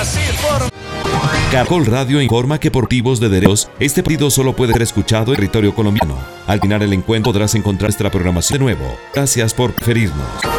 así forma. Caracol Radio informa que por motivos de derechos, este partido solo puede ser escuchado en territorio colombiano. Al final el encuentro podrás encontrar nuestra programación de nuevo. Gracias por preferirnos.